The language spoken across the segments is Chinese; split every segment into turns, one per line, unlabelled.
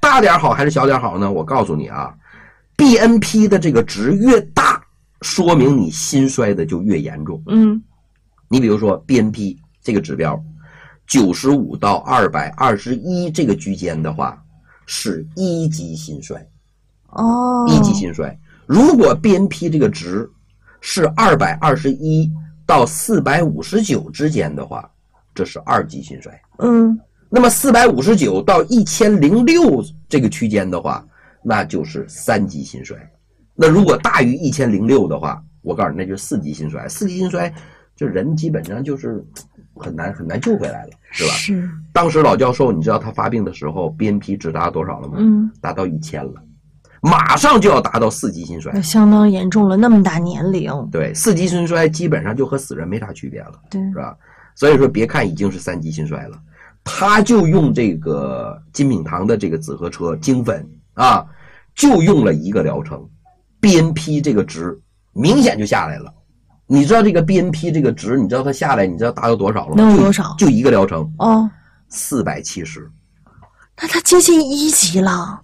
大点好还是小点好呢？我告诉你啊 ，BNP 的这个值越大，说明你心衰的就越严重。你比如说 BNP 这个指标95到221这个区间的话，是1级心衰。1级心衰。如果 BNP 这个值是221到459之间的话，这是2级心衰。那么459到1006这个区间的话，那就是3级心衰。那如果大于1006的话，我告诉你那就是4级心衰。4级心衰就人基本上就是很难救回来了，是吧？
是。
当时老教授你知道他发病的时候 BNP 值达到多少了吗？达到1000了，马上就要达到4级心衰，
那相当严重了，那么大年龄。
对，4级心衰基本上就和死人没啥区别了，
对，
是吧？所以说别看已经是3级心衰了，他就用这个金品堂的这个紫河车精粉啊，就用了1个疗程 ，BNP 这个值明显就下来了。你知道这个 BNP 这个值，你知道它下来，你知道达到多少了吗？
能有多少？
就1个疗程
470。那它接近1级了。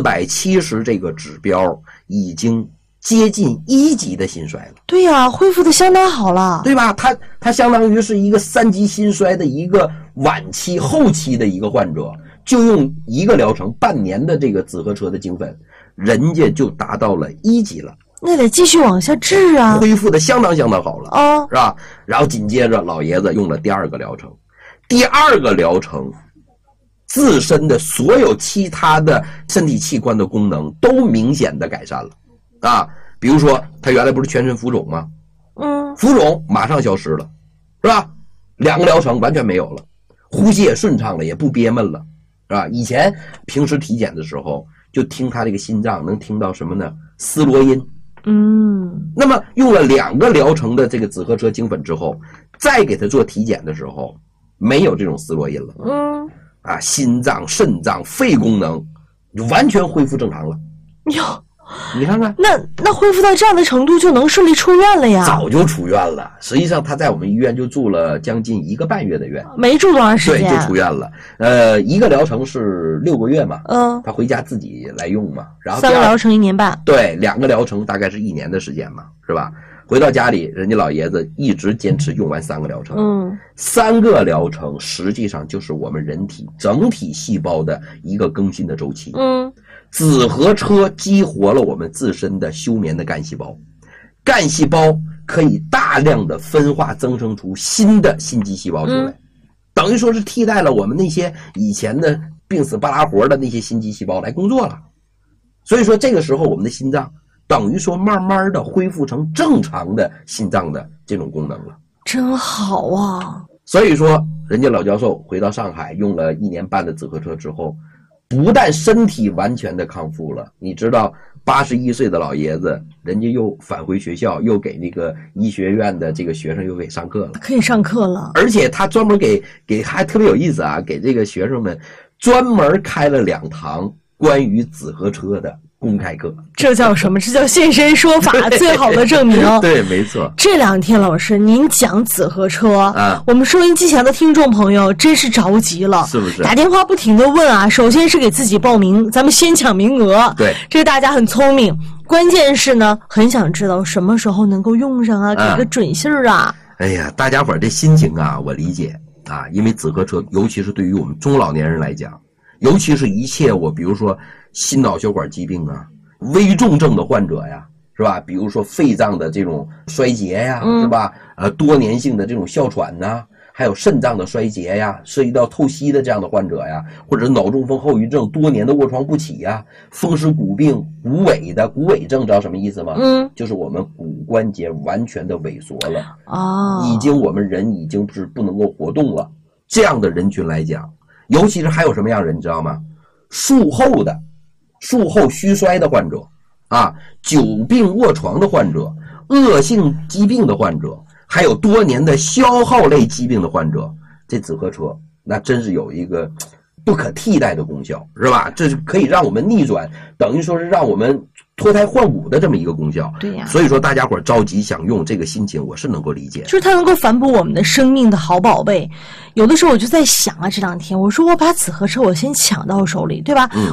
470这个指标已经接近1级的心衰了。
对呀，恢复的相当好了，
对吧？它相当于是一个3级心衰的一个晚期后期的一个患者，就用1个疗程半年的这个紫河车的精粉，人家就达到了1级了。
那得继续往下治啊，
恢复的相当好了是吧？然后紧接着老爷子用了第2个疗程，第2个疗程自身的所有其他的身体器官的功能都明显的改善了啊，比如说他原来不是全身浮肿吗？浮肿马上消失了，是吧？2个疗程完全没有了，呼吸也顺畅了，也不憋闷了，是吧？以前平时体检的时候就听他这个心脏能听到什么呢？丝罗音。那么用了2个疗程的这个紫河车精粉之后，再给他做体检的时候，没有这种丝罗音了。心脏、肾脏、肺功能完全恢复正常了。
哟，
你看看，
那恢复到这样的程度就能顺利出院了呀？
早就出院了。实际上他在我们医院就住了将近1个半月的院，
没住多长时间，
对，就出院了。1个疗程是6个月嘛，他回家自己来用嘛。然后
3个疗程1年半，
对，2个疗程大概是1年的时间嘛，是吧？回到家里，人家老爷子一直坚持用完3个疗程。3个疗程实际上就是我们人体整体细胞的一个更新的周期。紫河车激活了我们自身的休眠的干细胞，干细胞可以大量的分化增生出新的心肌细胞出来，等于说是替代了我们那些以前的病死巴拉活的那些心肌细胞来工作了。所以说这个时候我们的心脏等于说慢慢的恢复成正常的心脏的这种功能了，
真好啊！
所以说人家老教授回到上海用了1年半的紫河车之后，不但身体完全的康复了，你知道81岁的老爷子，人家又返回学校，又给那个医学院的这个学生又给上课了，
可以上课了。
而且他专门给还特别有意思啊，给这个学生们专门开了2堂关于紫河车的公开课。
这叫什么？这叫现身说法，最好的证明。
对，没错。
这2天老师您讲紫河车我们收音机前的听众朋友真是着急了，
是不是？
打电话不停的问啊，首先是给自己报名，咱们先抢名额。
对，
这个大家很聪明，关键是呢，很想知道什么时候能够用上啊，给个准信儿啊。
哎呀，大家伙这心情啊，我理解啊，因为紫河车，尤其是对于我们中老年人来讲，尤其是一切比如说心脑血管疾病啊、危重症的患者呀，是吧？比如说肺脏的这种衰竭呀，是吧？多年性的这种哮喘呐，还有肾脏的衰竭呀，涉及到透析的这样的患者呀，或者是脑中风后遗症多年的卧床不起呀，风湿骨病、骨萎的骨萎症，知道什么意思吗？就是我们骨关节完全的萎缩了我们人已经是不能够活动了。这样的人群来讲，尤其是还有什么样的人，你知道吗？术后虚衰的患者啊，久病卧床的患者，恶性疾病的患者，还有多年的消耗类疾病的患者，这紫河车那真是有一个不可替代的功效，是吧？这是可以让我们逆转，等于说是让我们脱胎换骨的这么一个功效。
对呀，
所以说大家伙着急想用这个心情，我是能够理解。
就是它能够反哺我们的生命的好宝贝。有的时候我就在想啊，这2天我说我把紫河车我先抢到手里，对吧？